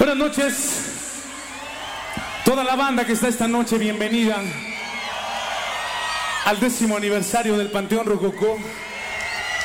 Buenas noches, toda la banda que está esta noche, bienvenida al 10º aniversario del Panteón Rococó.